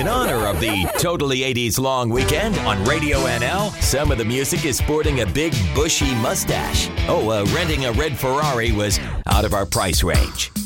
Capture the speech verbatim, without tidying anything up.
in honor of the Totally eighties long weekend on Radio N L, some of the music is sporting a big bushy mustache. Oh, uh, renting a red Ferrari was out of our price range.